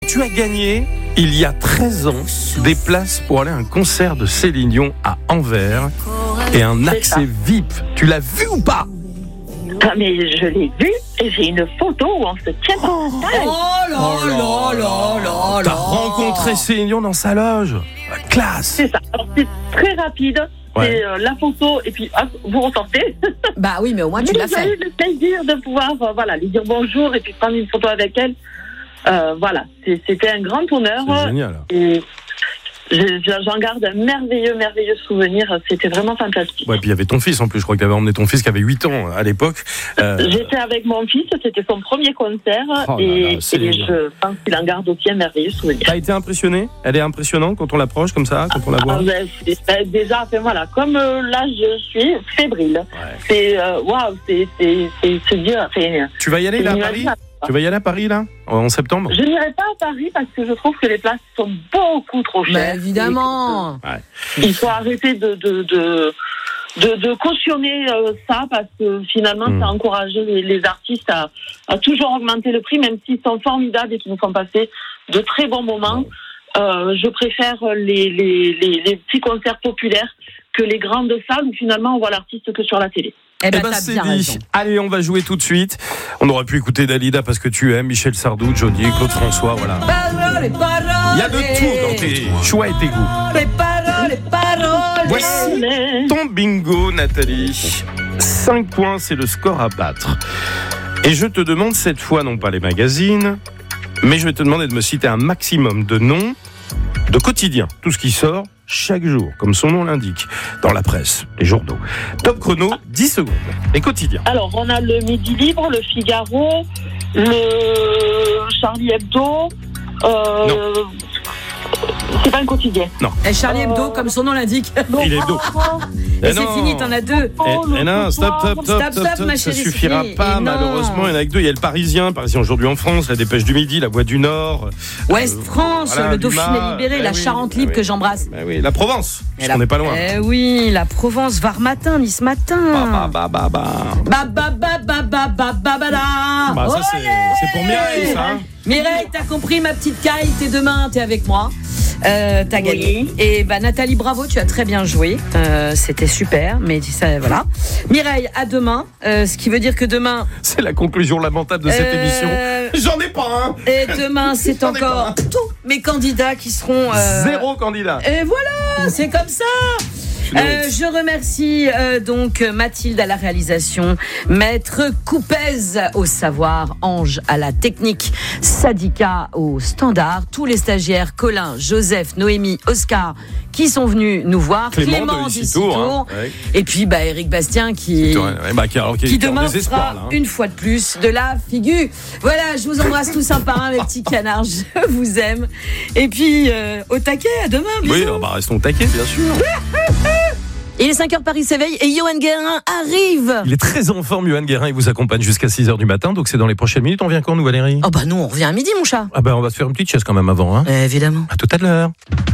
tu as gagné, il y a 13 ans, des places pour aller à un concert de Céline Dion à Anvers et un accès VIP. Tu l'as vu ou pas ? Ah, mais je l'ai vu et j'ai une photo où on se tient par la salle. Oh là. T'as rencontré Céline Dion dans sa loge. Classe. C'est ça. Alors, c'est très rapide. Ouais. C'est la photo et puis hop, vous ressortez. Bah oui, mais au moins tu l'as J'ai fait. eu le plaisir de pouvoir lui dire bonjour et puis prendre une photo avec elle. Voilà, c'était un grand honneur. C'est génial. Et j'en garde un merveilleux souvenir. C'était vraiment fantastique. Ouais, puis il y avait ton fils en plus. Je crois que tu avais emmené ton fils qui avait 8 ans à l'époque. J'étais avec mon fils, c'était son premier concert et je pense qu'il en garde aussi un merveilleux souvenir. T'as été impressionné ? Elle est impressionnante quand on l'approche comme ça, quand on la voit. Déjà, voilà, comme là je suis fébrile. Ouais. C'est waouh, c'est dur. Tu vas y aller là à Paris ? Tu vas y aller à Paris là, en septembre ? Je n'irai pas à Paris parce que je trouve que les places sont beaucoup trop chères. Mais évidemment. Ouais. Il faut arrêter de cautionner ça parce que finalement ça a encouragé les artistes à toujours augmenter le prix, même s'ils sont formidables et qu'ils nous font passer de très bons moments. Je préfère les petits concerts populaires que les grandes salles où finalement on voit l'artiste que sur la télé. Eh ben, ben t'as c'est bien dit. raison. Allez, on va jouer tout de suite. On aurait pu écouter Dalida parce que tu aimes, Michel Sardou, Johnny, Claude François, voilà. Parole. Il y a de tout dans tes choix et tes goûts. Les paroles. Voici ton bingo, Nathalie. 5 points, c'est le score à battre. Et je te demande cette fois, non pas les magazines, mais je vais te demander de me citer un maximum de noms de quotidiens. Tout ce qui sort chaque jour, comme son nom l'indique, dans la presse, les journaux. Top chrono, 10 secondes. Les quotidiens. Alors, on a le Midi Libre, le Figaro, le Charlie Hebdo. Non. C'est pas un quotidien. Non. Et Charlie Hebdo, comme son nom l'indique. Il est hebdo. Et c'est fini, t'en as 2. Et non, stop, ma ça chérie, suffira c'est pas, fini. Et non. malheureusement. Il y en a que 2. Il y a le Parisien aujourd'hui en France, la Dépêche du Midi, la Voix du Nord. Ouest France, voilà, le Dauphiné Dumas, libéré, la Charente libre que j'embrasse. Oui, la Provence, Et on n'est pas loin. Eh oui, la Provence, Var matin, Nice matin. Bah, ça, c'est pour Mireille, ça. Hein. Mireille, t'as compris ma petite caille, demain, t'es avec moi. T'as gagné. Oui. Et Nathalie, bravo, tu as très bien joué. C'était super, mais ça, voilà. Mireille, à demain. Ce qui veut dire que demain. C'est la conclusion lamentable de cette émission. J'en ai pas un. Et demain, c'est J'en ai encore pas. tous mes candidats qui seront. 0 candidat. Et voilà, c'est comme ça. Je remercie donc Mathilde à la réalisation, Maître Coupez au savoir, Ange à la technique, Sadika au standard, tous les stagiaires, Colin, Joseph, Noémie, Oscar qui sont venus nous voir, Clément d'Issitour, et puis Éric Bastien qui demain fera une fois de plus de la figure. Voilà, je vous embrasse tous un par un, mes petits canards, je vous aime. Et puis au taquet, à demain. Bisous. Oui, restons au taquet, bien sûr. Il est 5h, Paris s'éveille et Johan Guérin arrive. Il est très en forme, Johan Guérin. Il vous accompagne jusqu'à 6h du matin. Donc c'est dans les prochaines minutes. On vient quand, nous, Valérie ? Oh bah nous, on revient à midi, mon chat. On va se faire une petite chaise quand même avant. Hein. Évidemment. À tout à l'heure.